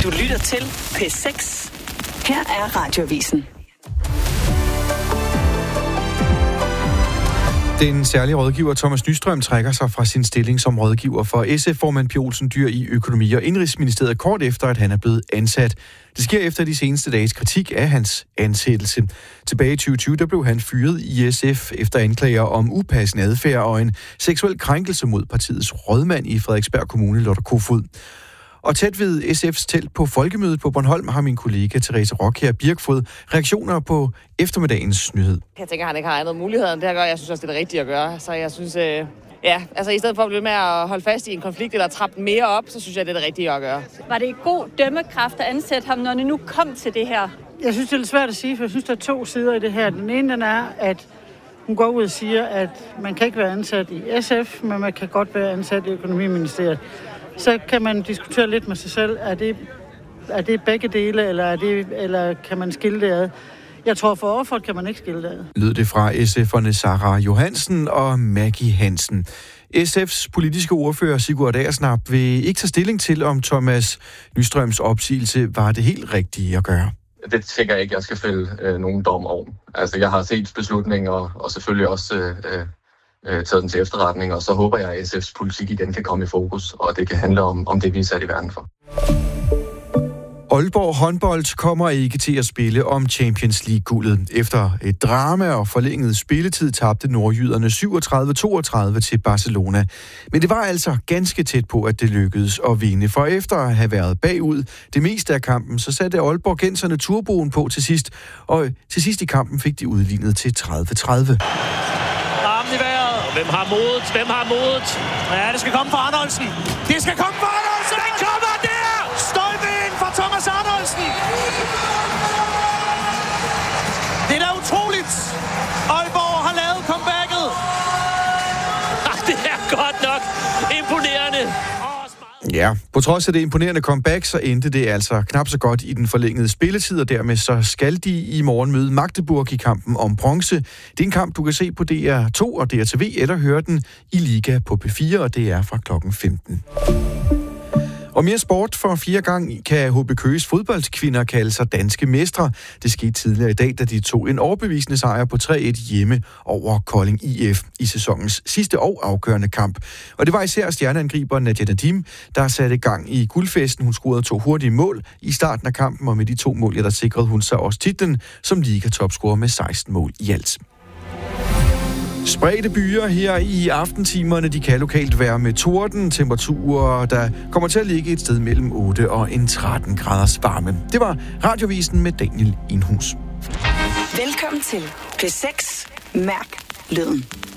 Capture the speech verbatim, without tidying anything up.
Du lytter til P seks. Her er Radioavisen. Den særlige rådgiver Thomas Nystrøm trækker sig fra sin stilling som rådgiver for S F-formand Pia Olsen Dyhr i Økonomi- og Indenrigsministeriet kort efter, at han er blevet ansat. Det sker efter de seneste dages kritik af hans ansættelse. Tilbage i tyve tyve der blev han fyret i S F efter anklager om upassende adfærd og en seksuel krænkelse mod partiets rådmand i Frederiksberg Kommune, Lotte Kofod. Og tæt ved S F's telt på Folkemødet på Bornholm har min kollega Therese Rockher Birk fået reaktioner på eftermiddagens nyhed. Jeg tænker, at han ikke har andet muligheder end det her gør. Jeg synes også, det er det rigtige at gøre. Så jeg synes, øh, ja, altså i stedet for at blive med at holde fast i en konflikt eller trappe den mere op, så synes jeg, det er det rigtige at gøre. Var det god dømmekraft at ansætte ham, når det nu kom til det her? Jeg synes, det er lidt svært at sige, for jeg synes, der er to sider i det her. Den ene den er, at hun går ud og siger, at man kan ikke være ansat i S F, men man kan godt være ansat i Økonomiministeriet. Så kan man diskutere lidt med sig selv, er det, er det begge dele, eller, er det, eller kan man skille det ad? Jeg tror, for offeret kan man ikke skille det ad. Lød det fra S F'erne Sarah Johansen og Maggie Hansen. S F's politiske ordfører Sigurd Agersnap vil ikke tage stilling til, om Thomas Nystrøms opsigelse var det helt rigtige at gøre. Det tænker jeg ikke, jeg skal fælde øh, nogen dom over. Altså, jeg har set beslutningen, og, og selvfølgelig også øh, øh, taget den til efterretning, og så håber jeg, at S F's politik igen kan komme i fokus, og det kan handle om, om det, vi er sat i verden for. Aalborg håndbold kommer ikke til at spille om Champions League-guldet. Efter et drama og forlænget spilletid tabte nordjyderne syvogtredive toogtredive til Barcelona. Men det var altså ganske tæt på, at det lykkedes at vinde. For efter at have været bagud det meste af kampen, så satte Aalborg-genserne turboen på til sidst. Og til sidst i kampen fik de udlignet til tredive tredive. Armen i vejret. Hvem har modet? Hvem har modet? Ja, det skal komme fra Arnoldsen. Det skal komme fra Arnoldsen! Den kommer der! Stolpen fra Thomas Arnoldsen! Det er da utroligt! Aalborg har lavet comebacket! Ah, det er godt nok imponerende! Ja, på trods af det imponerende comeback, så endte det altså knap så godt i den forlængede spilletid, og dermed så skal de i morgen møde Magdeburg i kampen om bronze. Det er en kamp, du kan se på D R to og D R T V, eller høre den i Liga på P fire, og det er fra klokken femten. Og mere sport for fire gang kan H B Køges fodboldkvinder kalde sig danske mestre. Det skete tidligere i dag, da de tog en overbevisende sejr på tre et hjemme over Kolding I F i sæsonens sidste og afgørende kamp. Og det var især stjerneangriber Nadia Nadim, der satte gang i guldfesten. Hun scorede to hurtige mål i starten af kampen, og med de to mål, ja, der sikrede hun sig også titlen som liga-topscorer med seksten mål i alt. Spredte byer her i aftentimerne, de kan lokalt være med torden, temperaturer, der kommer til at ligge et sted mellem otte og en tretten graders varme. Det var Radioavisen med Daniel Inhus. Velkommen til P seks. Mærk lyden.